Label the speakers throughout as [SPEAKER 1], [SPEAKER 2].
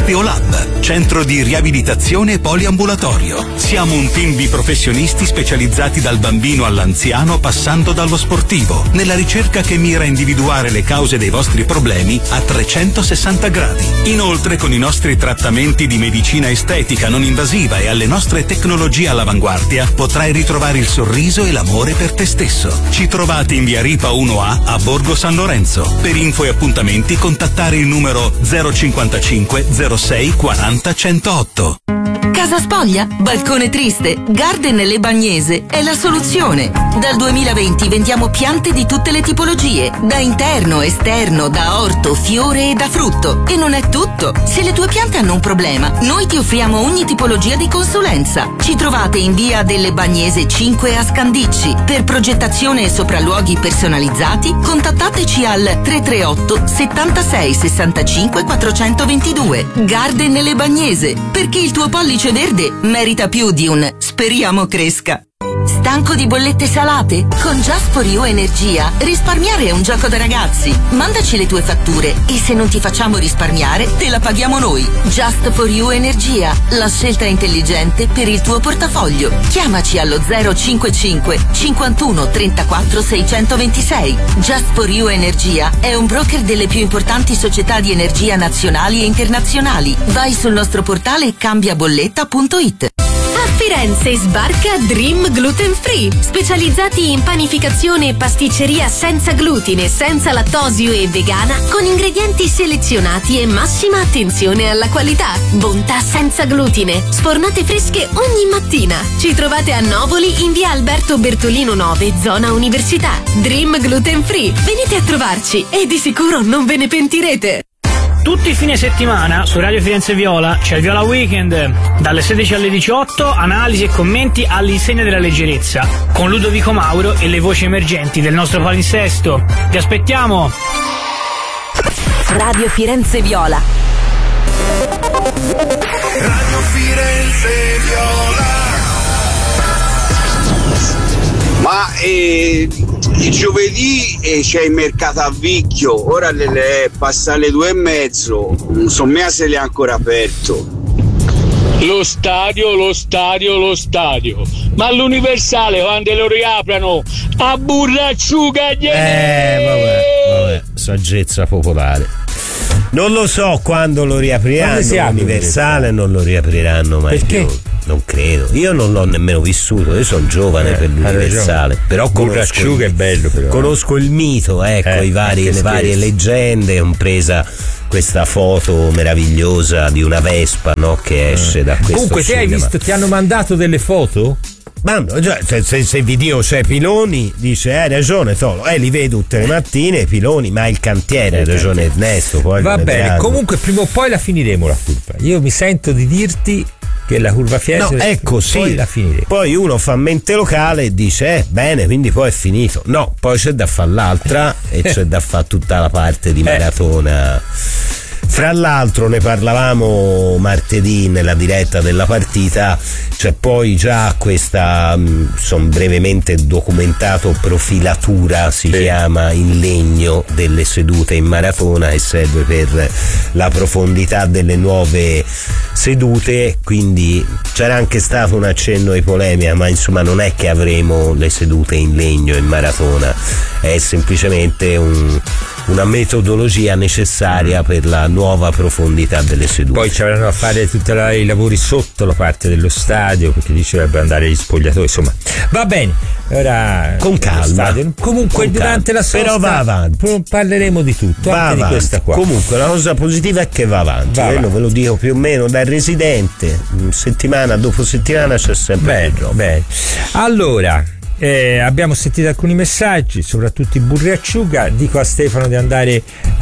[SPEAKER 1] Biolab, centro di riabilitazione poliambulatorio. Siamo un team di professionisti specializzati dal bambino all'anziano, passando dallo sportivo, nella ricerca che mira a individuare le cause dei vostri problemi a 360 gradi. Inoltre, con i nostri trattamenti di medicina estetica non invasiva e alle nostre tecnologie all'avanguardia, potrai ritrovare il sorriso e l'amore per te stesso. Ci trovate in via Ripa 1A a Borgo San Lorenzo. Per info e appuntamenti contattare il numero 055 06 40 108.
[SPEAKER 2] Casa spoglia? Balcone triste? Garden Le Bagnese è la soluzione. Dal 2020 vendiamo piante di tutte le tipologie, da interno, esterno, da orto, fiore e da frutto. E non è tutto. Se le tue piante hanno un problema, noi ti offriamo ogni tipologia di consulenza. Ci trovate in via delle Bagnese 5 a Scandicci. Per progettazione e sopralluoghi personalizzati, contattateci al 338 76 65 422. Garden Le Bagnese, perché il tuo pollice verde merita più di un speriamo cresca. Stanco di bollette salate? Con Just for You Energia risparmiare è un gioco da ragazzi. Mandaci le tue fatture e se non ti facciamo risparmiare te la paghiamo noi. Just for You Energia, la scelta intelligente per il tuo portafoglio. Chiamaci allo 055 51 34 626. Just for You Energia è un broker delle più importanti società di energia nazionali e internazionali. Vai sul nostro portale cambiabolletta.it.
[SPEAKER 3] A Firenze sbarca Dream Gluten Free, specializzati in panificazione e pasticceria senza glutine, senza lattosio e vegana, con ingredienti selezionati e massima attenzione alla qualità. Bontà senza glutine, sfornate fresche ogni mattina. Ci trovate a Novoli in via Alberto Bertolino 9, zona Università. Dream Gluten Free, venite a trovarci e di sicuro non ve ne pentirete.
[SPEAKER 4] Tutti i fine settimana su Radio Firenze Viola c'è il Viola Weekend, dalle 16 alle 18, analisi e commenti all'insegna della leggerezza, con Ludovico Mauro e le voci emergenti del nostro palinsesto. Vi aspettiamo!
[SPEAKER 2] Radio Firenze Viola.
[SPEAKER 5] Radio Firenze Viola. Ma il giovedì c'è il mercato a Vicchio, ora passa le 2:30, non so mica se è ancora aperto.
[SPEAKER 6] Lo stadio, ma all'Universale quando lo riaprano a burracciuga
[SPEAKER 7] vabbè, saggezza popolare. Non lo so quando lo riapriranno, l'Universale non lo riapriranno mai. Perché? Più. Non credo, io non l'ho nemmeno vissuto, io sono giovane per l'Universale, però
[SPEAKER 8] Burracciuga è bello però.
[SPEAKER 7] Conosco il mito, le varie leggende, compresa questa foto meravigliosa di una Vespa, no, che esce da questo
[SPEAKER 8] Comunque
[SPEAKER 7] cinema.
[SPEAKER 8] Te hai visto, ti hanno mandato delle foto?
[SPEAKER 7] Ma no, se video c'è Piloni, dice hai ragione Tolo, li vedo tutte le mattine i Piloni, ma il cantiere, hai ragione Ernesto, poi
[SPEAKER 8] va bene, comunque prima o poi la finiremo la curva, io mi sento di dirti che la curva Firenze poi la finiremo.
[SPEAKER 7] Poi uno fa mente locale e dice bene, quindi poi è finito. No, poi c'è da fare l'altra e c'è da fare tutta la parte di maratona. Fra l'altro ne parlavamo martedì nella diretta della partita, c'è poi già questa, sono brevemente documentato, profilatura si chiama, in legno delle sedute in maratona, e serve per la profondità delle nuove sedute, quindi c'era anche stato un accenno di polemica, ma insomma non è che avremo le sedute in legno in maratona, è semplicemente una metodologia necessaria per la nuova profondità delle sedute.
[SPEAKER 8] Poi ci avranno a fare tutti i lavori sotto la parte dello stadio, perché lì ci dovrebbero andare gli spogliatoi, insomma va bene, ora
[SPEAKER 7] con calma,
[SPEAKER 8] comunque durante la sosta
[SPEAKER 7] però va avanti,
[SPEAKER 8] parleremo di tutto,
[SPEAKER 7] va
[SPEAKER 8] anche
[SPEAKER 7] avanti.
[SPEAKER 8] Di questa qua.
[SPEAKER 7] Comunque la cosa positiva è che va avanti, quello ve lo dico più o meno da residente, settimana dopo settimana c'è sempre
[SPEAKER 8] bene. Allora abbiamo sentito alcuni messaggi, soprattutto i burriacciuga. Dico a Stefano di andare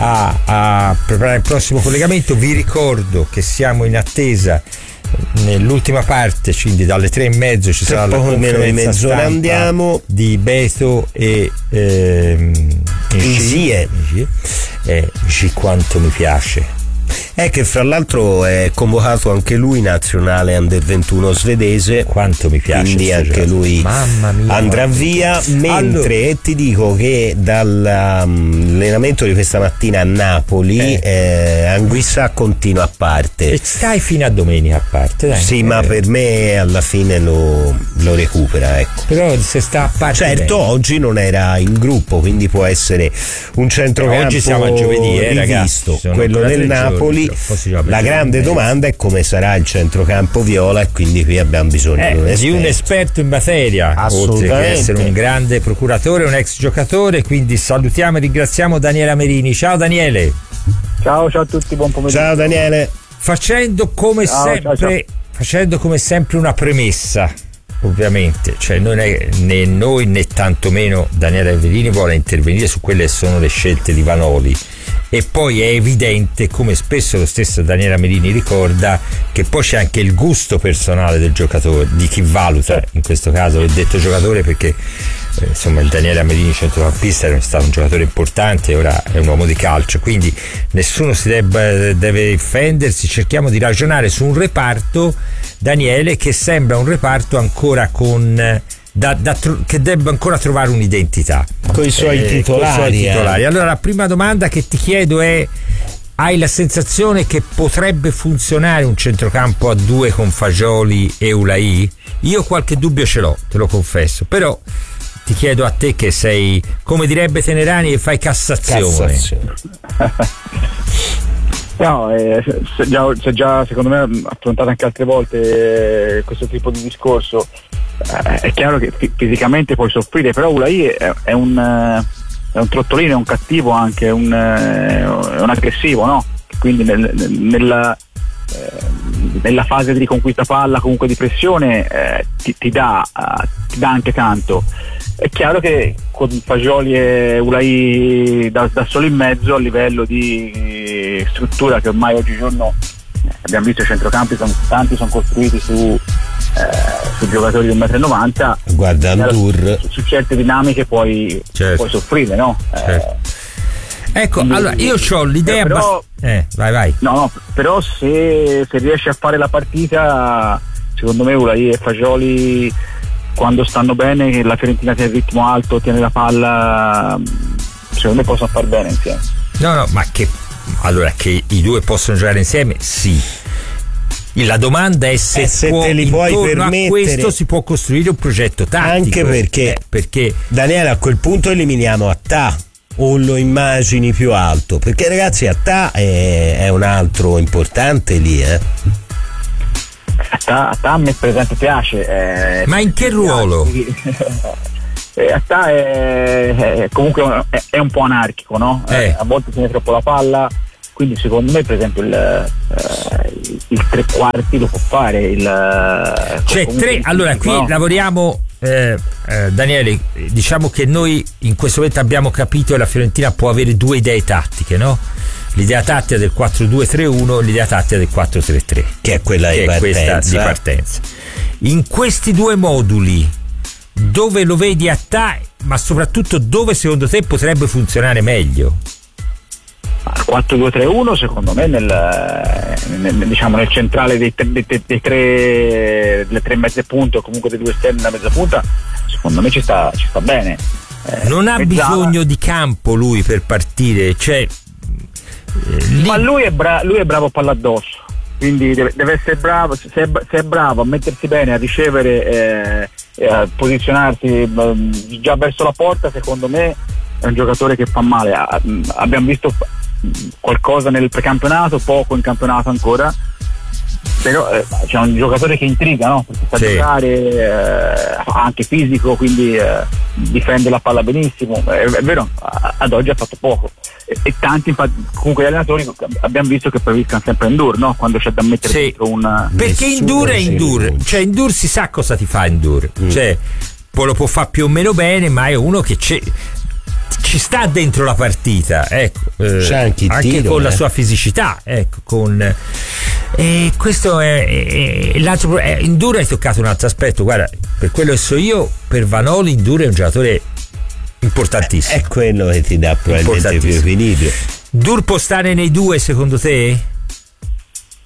[SPEAKER 8] a preparare il prossimo collegamento. Vi ricordo che siamo in attesa nell'ultima parte, quindi dalle 3:30 ci sarà la conferenza stampa
[SPEAKER 7] andiamo
[SPEAKER 8] di Beto e
[SPEAKER 7] Isie.
[SPEAKER 8] Quanto mi piace
[SPEAKER 7] È che fra l'altro è convocato anche lui nazionale under 21 svedese.
[SPEAKER 8] Quanto mi piace,
[SPEAKER 7] quindi anche lui andrà via, mentre ti dico che dall'allenamento di questa mattina a Napoli Anguissa continua a parte
[SPEAKER 8] e stai fino a domenica a parte, dai.
[SPEAKER 7] Sì, ma per me alla fine lo recupera, ecco.
[SPEAKER 8] Però se sta a parte,
[SPEAKER 7] certo, oggi non era in gruppo, quindi può essere un centrocampo.
[SPEAKER 8] Oggi siamo a giovedì,
[SPEAKER 7] rivisto, quello del Napoli. La grande domanda è come sarà il centrocampo viola, e quindi qui abbiamo bisogno
[SPEAKER 8] di un esperto in materia, oltre che essere un grande procuratore, un ex giocatore. Quindi salutiamo e ringraziamo Daniele Amerini. Ciao Daniele.
[SPEAKER 9] Ciao a tutti, buon pomeriggio.
[SPEAKER 7] Ciao Daniele.
[SPEAKER 8] Facendo come sempre una premessa, ovviamente, cioè non è né noi né tantomeno Daniele Amerini vuole intervenire su quelle che sono le scelte di Vanoli. E poi è evidente, come spesso lo stesso Daniele Amerini ricorda, che poi c'è anche il gusto personale del giocatore, di chi valuta, in questo caso l'ho detto giocatore perché insomma il Daniele Amerini centrocampista è stato un giocatore importante, ora è un uomo di calcio, quindi nessuno si deve difendersi. Cerchiamo di ragionare su un reparto, Daniele, che sembra un reparto ancora con che debba ancora trovare un'identità
[SPEAKER 7] con i suoi titolari.
[SPEAKER 8] Allora la prima domanda che ti chiedo è: hai la sensazione che potrebbe funzionare un centrocampo a due con Fagioli e Ulai? Io qualche dubbio ce l'ho, te lo confesso, però ti chiedo a te che sei, come direbbe Tenerani, e fai Cassazione.
[SPEAKER 9] No, c'è già secondo me affrontato anche altre volte questo tipo di discorso. È chiaro che fisicamente puoi soffrire, però Ulai è un trottolino, è un cattivo anche, è un aggressivo, no? Quindi nella fase di conquista palla, comunque di pressione, ti dà anche tanto. È chiaro che con Fagioli e Ulai da solo in mezzo, a livello di struttura, che ormai oggigiorno abbiamo visto i centrocampi tanti sono costruiti su giocatori di 1,90 m.
[SPEAKER 7] Guarda Andur,
[SPEAKER 9] su certe dinamiche puoi soffrire, no?
[SPEAKER 8] Certo. Ecco, quindi, allora io ho l'idea,
[SPEAKER 9] però,
[SPEAKER 8] vai.
[SPEAKER 9] No, però se riesci a fare la partita, secondo me Ulai e Fagioli, quando stanno bene, che la Fiorentina tiene il ritmo alto, tiene la palla, secondo me possono far bene insieme.
[SPEAKER 8] No, ma che i due possono giocare insieme, sì. La domanda è se
[SPEAKER 7] te li puoi permettere.
[SPEAKER 8] A questo si può costruire un progetto tattico.
[SPEAKER 7] Anche perché Daniele, a quel punto eliminiamo Attà, o lo immagini più alto? Perché ragazzi, Attà è un altro importante lì,
[SPEAKER 9] Attà a me per esempio piace.
[SPEAKER 8] Ma in che ruolo?
[SPEAKER 9] Attà è comunque è un po' anarchico, no? A volte tiene troppo la palla, quindi secondo me per esempio il tre quarti lo può fare, allora qui no?
[SPEAKER 8] Lavoriamo, Daniele, diciamo che noi in questo momento abbiamo capito che la Fiorentina può avere due idee tattiche, no? L'idea tattica del 4-2-3-1 e l'idea tattica del 4-3-3,
[SPEAKER 7] che è quella di
[SPEAKER 8] partenza. In questi due moduli, dove lo vedi Attà, ma soprattutto dove secondo te potrebbe funzionare meglio?
[SPEAKER 9] 4-2-3-1 secondo me nel centrale delle tre mezze punte, o comunque dei due esterni della mezza punta, secondo me ci sta bene.
[SPEAKER 8] Non ha bisogno di campo lui per partire, cioè
[SPEAKER 9] ma lui è bravo a palla addosso, quindi deve essere bravo, se è bravo a mettersi bene, a ricevere a posizionarsi già verso la porta, secondo me è un giocatore che fa male. Abbiamo visto qualcosa nel precampionato, poco in campionato ancora, però c'è un giocatore che intriga, no? Perché sa giocare, anche fisico, quindi difende la palla benissimo. È vero, ad oggi ha fatto poco, e tanti infatti, comunque gli allenatori abbiamo visto che preferiscono sempre Endur, no? Quando c'è da mettere dentro
[SPEAKER 8] perché Endur è Endur, cioè Endur si sa cosa ti fa Endur, cioè poi lo può fare più o meno bene, ma è uno che ci sta dentro la partita, ecco,
[SPEAKER 7] anche
[SPEAKER 8] tiro, con la sua fisicità, ecco, questo è l'altro. Endur hai toccato un altro aspetto, guarda, per quello che so io, per Vanoli Endur è un giocatore importantissimo,
[SPEAKER 7] è quello che ti dà probabilmente più equilibrio.
[SPEAKER 8] Endur può stare nei due, secondo te?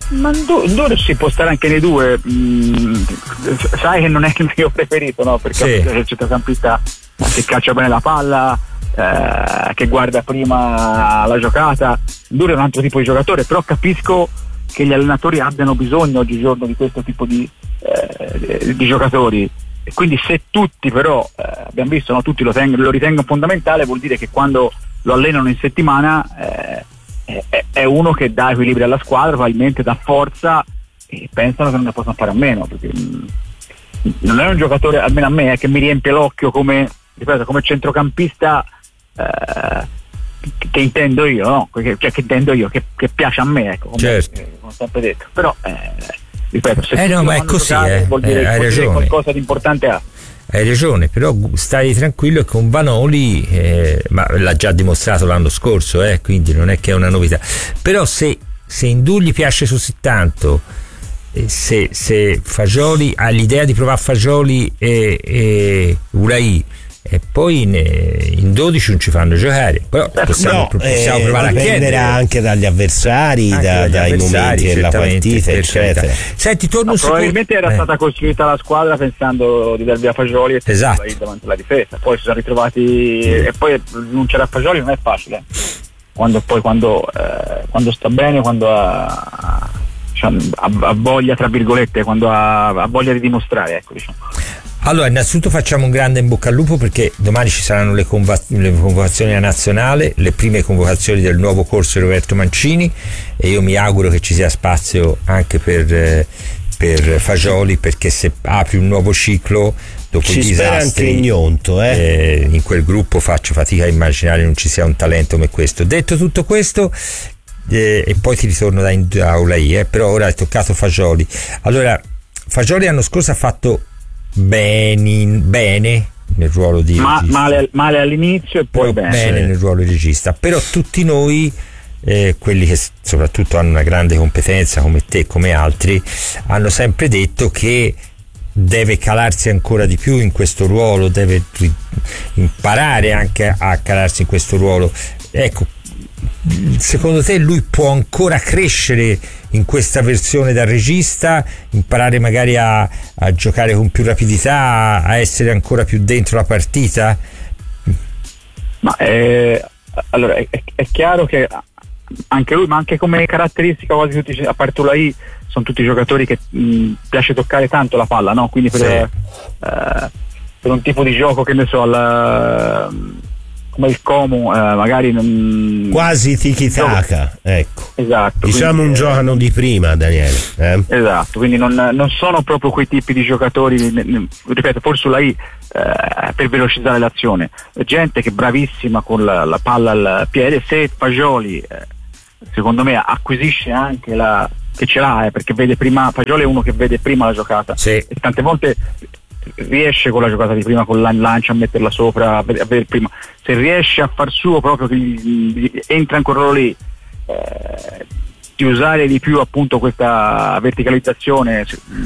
[SPEAKER 9] Ma Ndour si può stare anche nei due, sai che non è il mio preferito, no? Perché è il centrocampista che calcia bene la palla, che guarda prima la giocata. Ndour è un altro tipo di giocatore, però capisco che gli allenatori abbiano bisogno oggigiorno di questo tipo di giocatori, e quindi se tutti però abbiamo visto, no, tutti lo ritengono fondamentale, vuol dire che quando lo allenano in settimana è uno che dà equilibrio alla squadra, probabilmente dà forza, e pensano che non ne possono fare a meno, perché non è un giocatore, almeno a me, che mi riempie l'occhio come centrocampista che intendo io, no? Che intendo io, che piace a me, ecco, come ho sempre detto. Però ripeto, se
[SPEAKER 8] no, ma è così,
[SPEAKER 9] vuol dire,
[SPEAKER 8] hai ragione,
[SPEAKER 9] qualcosa di importante ha.
[SPEAKER 8] Hai ragione, però stai tranquillo, che con Vanoli ma l'ha già dimostrato l'anno scorso, quindi non è che è una novità. Però se Ndour gli piace così tanto, se Fagioli ha l'idea di provare Fagioli e Ulai, e poi in 12 non ci fanno giocare, però possiamo provare a chiedere
[SPEAKER 7] anche dagli avversari, dai momenti della partita, eccetera.
[SPEAKER 8] Senti, torno
[SPEAKER 9] probabilmente era stata costruita la squadra pensando di dar via Fagioli e davanti alla difesa, poi si sono ritrovati e poi rinunciare a Fagioli non è facile, quando sta bene, quando ha voglia, tra virgolette, quando ha voglia di dimostrare, ecco, diciamo.
[SPEAKER 8] Allora, innanzitutto facciamo un grande in bocca al lupo, perché domani ci saranno le convocazioni a nazionale, le prime convocazioni del nuovo corso di Roberto Mancini, e io mi auguro che ci sia spazio anche per Fagioli, perché se apri un nuovo ciclo dopo i disastri in quel gruppo, faccio fatica a immaginare non ci sia un talento come questo. Detto tutto questo, e poi ti ritorno da Ulai, però ora hai toccato Fagioli. Allora, Fagioli l'anno scorso ha fatto bene nel ruolo di
[SPEAKER 9] male all'inizio e poi
[SPEAKER 8] bene nel ruolo di regista, però tutti noi, quelli che soprattutto hanno una grande competenza come te, come altri, hanno sempre detto che deve calarsi ancora di più in questo ruolo, deve imparare anche a calarsi in questo ruolo. Ecco, secondo te lui può ancora crescere in questa versione da regista, imparare magari a giocare con più rapidità, a essere ancora più dentro la partita?
[SPEAKER 9] Ma allora è chiaro che anche lui, ma anche come caratteristica quasi tutti, a parte Ulai, sono tutti giocatori che piace toccare tanto la palla, no? Quindi per un tipo di gioco, che ne so, come il Como, magari
[SPEAKER 7] quasi tiki-taka, ecco.
[SPEAKER 9] Esatto.
[SPEAKER 7] Diciamo un giocano di prima, Daniele.
[SPEAKER 9] Esatto, quindi non sono proprio quei tipi di giocatori, ripeto, forse Ulai per velocizzare l'azione. Gente che è bravissima con la palla al piede. Se Fagioli, secondo me, acquisisce anche che ce l'ha, perché vede prima. Fagioli è uno che vede prima la giocata, e tante volte riesce con la giocata di prima, con la lancia, a metterla sopra, a vedere prima. Se riesce a far suo, proprio che entra in quel ruolo lì, di usare di più appunto questa verticalizzazione,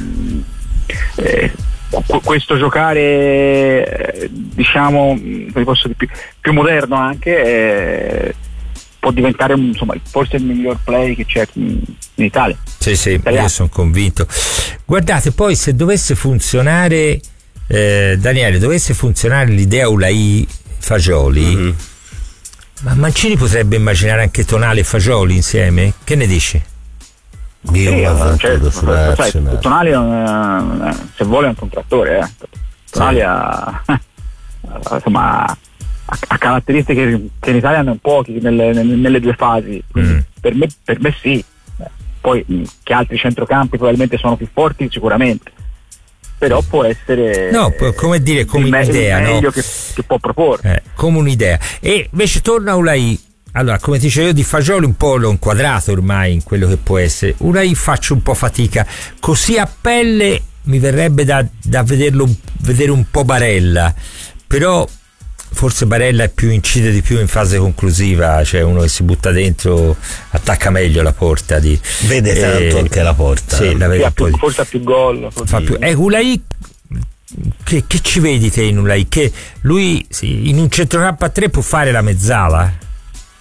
[SPEAKER 9] questo giocare diciamo, più moderno anche, può diventare forse il miglior play che c'è in Italia.
[SPEAKER 8] Sì, io sono convinto. Guardate, poi se dovesse funzionare, Daniele, dovesse funzionare l'idea Ulai Fagioli, ma Mancini potrebbe immaginare anche Tonali e Fagioli insieme? Che ne dici?
[SPEAKER 9] Tonali se vuole è un contrattore, Tonali ha caratteristiche che in Italia hanno pochi nelle due fasi, per me sì. Poi che altri centrocampi probabilmente sono più forti, sicuramente, però può essere
[SPEAKER 8] come dire, come un'idea,
[SPEAKER 9] il meglio che può proporre,
[SPEAKER 8] come un'idea. E invece torna a Ulai. Allora, come dicevo io, di Fagioli un po' l'ho inquadrato ormai in quello che può essere. Ulai faccio un po' fatica, così a pelle mi verrebbe da vedere un po' Barella, però forse Barella incide di più in fase conclusiva, cioè uno che si butta dentro attacca meglio la porta,
[SPEAKER 7] vede tanto anche la porta,
[SPEAKER 8] la vede
[SPEAKER 9] forse ha più gol,
[SPEAKER 8] Ulai, che ci vedi te in Ulai? Che lui in un centrocampo a 3 può fare la mezzala?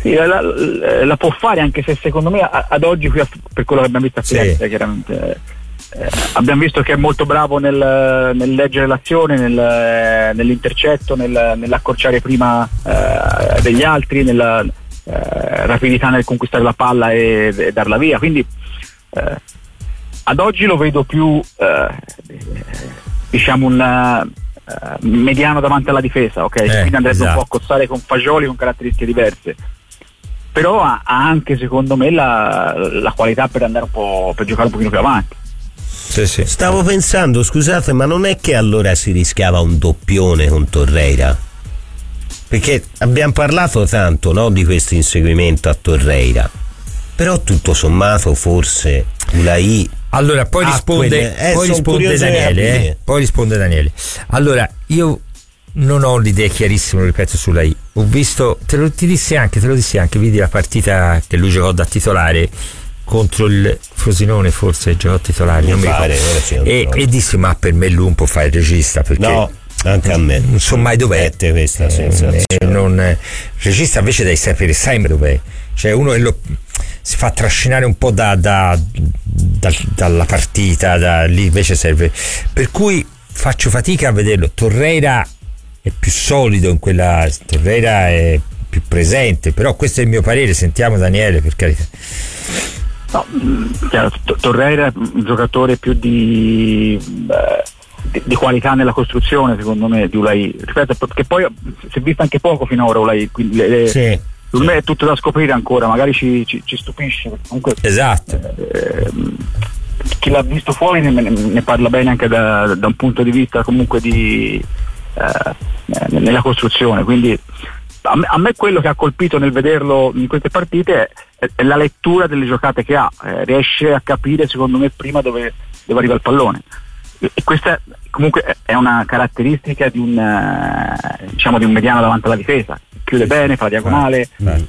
[SPEAKER 9] Sì, la può fare, anche se secondo me ad oggi, qui per quello che abbiamo visto a Firenze, chiaramente abbiamo visto che è molto bravo nel leggere l'azione, nell'intercetto, nell'accorciare prima degli altri, nella rapidità nel conquistare la palla e darla via, quindi ad oggi lo vedo più diciamo un mediano davanti alla difesa, ok? Quindi andrebbe un po' a cozzare con Fagioli con caratteristiche diverse, però ha anche secondo me la qualità per andare per giocare un pochino più avanti.
[SPEAKER 8] Sì.
[SPEAKER 7] Stavo pensando, scusate, ma non è che allora si rischiava un doppione con Torreira? Perché abbiamo parlato tanto, no, di questo inseguimento a Torreira, però tutto sommato forse Ulai.
[SPEAKER 8] Allora poi risponde Daniele, poi risponde Daniele. Allora io non ho l'idea chiarissima, lo ripeto, su Ulai. Ho visto, te lo dissi anche, vidi la partita che lui giocò da titolare contro il Frosinone, forse giocò titolare, non mi ricordo, e dissi ma per me lui un po' fa il regista, perché
[SPEAKER 7] no, anche a me
[SPEAKER 8] non so mai dov'è
[SPEAKER 7] questa sensazione.
[SPEAKER 8] Il regista invece devi sapere sempre dov'è, cioè uno che si fa trascinare un po' dalla partita, lì invece serve, per cui faccio fatica a vederlo. Torreira è più solido in quella, Torreira è più presente, però questo è il mio parere. Sentiamo Daniele, per carità.
[SPEAKER 9] No, chiaro, Torreira è un giocatore più di qualità nella costruzione, secondo me, di Ulai, ripeto, perché poi si è visto anche poco finora Ulai, quindi per me è tutto da scoprire ancora, magari ci stupisce, comunque,
[SPEAKER 8] esatto.
[SPEAKER 9] Chi l'ha visto fuori ne parla bene anche da un punto di vista comunque nella costruzione, quindi a me quello che ha colpito nel vederlo in queste partite è la lettura delle giocate che ha, riesce a capire secondo me prima dove arriva il pallone, e questa comunque è una caratteristica di un mediano davanti alla difesa, chiude bene, fa la diagonale,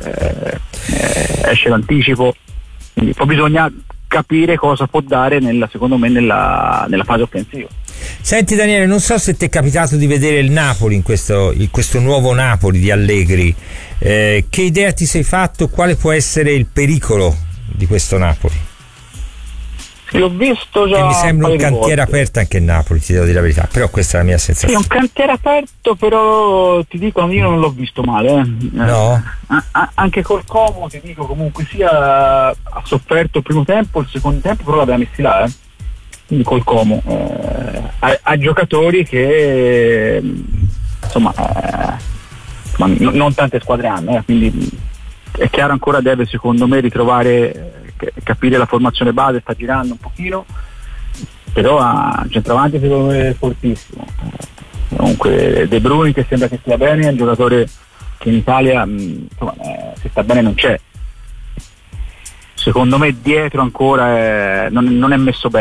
[SPEAKER 9] esce l'anticipo, quindi poi bisogna capire cosa può dare secondo me nella fase offensiva.
[SPEAKER 8] Senti Daniele, non so se ti è capitato di vedere il Napoli in questo nuovo Napoli di Allegri, che idea ti sei fatto? Quale può essere il pericolo di questo Napoli?
[SPEAKER 9] L'ho visto già.
[SPEAKER 8] E mi sembra un cantiere aperto anche il Napoli, ti devo dire la verità, però questa è la mia sensazione.
[SPEAKER 9] Sì, un cantiere aperto, però ti dico, io non l'ho visto male.
[SPEAKER 8] No?
[SPEAKER 9] Anche col Como, ti dico, comunque sia, ha sofferto il primo tempo, il secondo tempo però l'abbiamo messi là, quindi col Como. Ha giocatori che insomma non tante squadre hanno, quindi è chiaro ancora deve secondo me ritrovare, capire la formazione base, sta girando un pochino, però ha centravanti secondo me fortissimo. Comunque De Bruyne, che sembra che stia bene, è un giocatore che in Italia se sta bene non c'è, secondo me dietro ancora non è messo bene.